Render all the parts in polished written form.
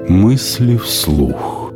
Мысли вслух.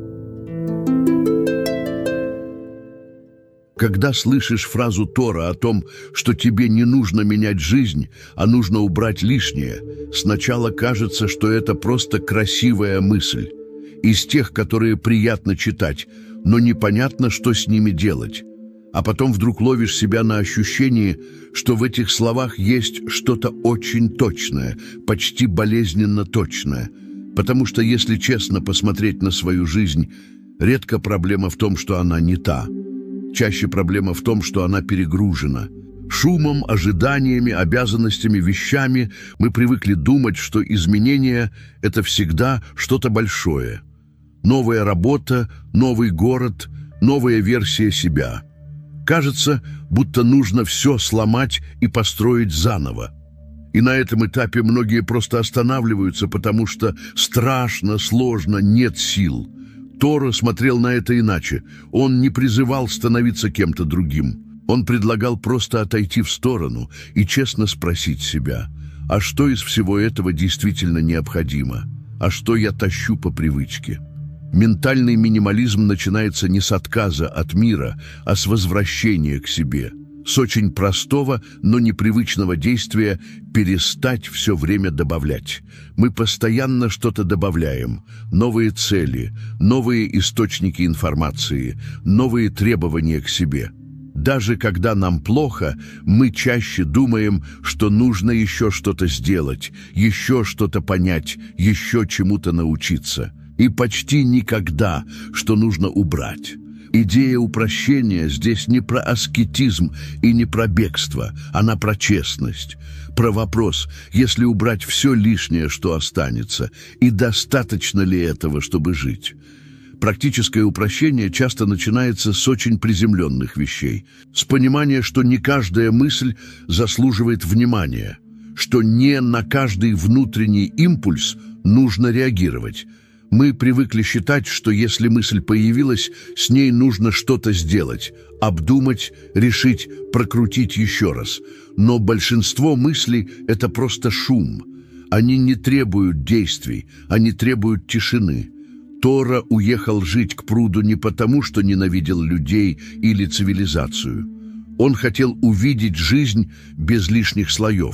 Когда слышишь фразу Тора о том, что тебе не нужно менять жизнь, а нужно убрать лишнее, сначала кажется, что это просто красивая мысль. Из тех, которые приятно читать, но непонятно, что с ними делать. А потом вдруг ловишь себя на ощущении, что в этих словах есть что-то очень точное, почти болезненно точное. Потому что, если честно посмотреть на свою жизнь, редко проблема в том, что она не та. Чаще проблема в том, что она перегружена. Шумом, ожиданиями, обязанностями, вещами мы привыкли думать, что изменения – это всегда что-то большое. Новая работа, новый город, новая версия себя. Кажется, будто нужно все сломать и построить заново. И на этом этапе многие просто останавливаются, потому что страшно, сложно, нет сил. Тора смотрел на это иначе. Он не призывал становиться кем-то другим. Он предлагал просто отойти в сторону и честно спросить себя, а что из всего этого действительно необходимо? А что я тащу по привычке? Ментальный минимализм начинается не с отказа от мира, а с возвращения к себе. С очень простого, но непривычного действия перестать все время добавлять. Мы постоянно что-то добавляем. Новые цели, новые источники информации, новые требования к себе. Даже когда нам плохо, мы чаще думаем, что нужно еще что-то сделать, еще что-то понять, еще чему-то научиться. И почти никогда, что нужно убрать. Идея упрощения здесь не про аскетизм и не про бегство, она про честность. Про вопрос, если убрать все лишнее, что останется, и достаточно ли этого, чтобы жить. Практическое упрощение часто начинается с очень приземленных вещей, с понимания, что не каждая мысль заслуживает внимания, что не на каждый внутренний импульс нужно реагировать. Мы привыкли считать, что если мысль появилась, с ней нужно что-то сделать, обдумать, решить, прокрутить еще раз. Но большинство мыслей – это просто шум. Они не требуют действий, они требуют тишины. Тора уехал жить к пруду не потому, что ненавидел людей или цивилизацию. Он хотел увидеть жизнь без лишних слоев.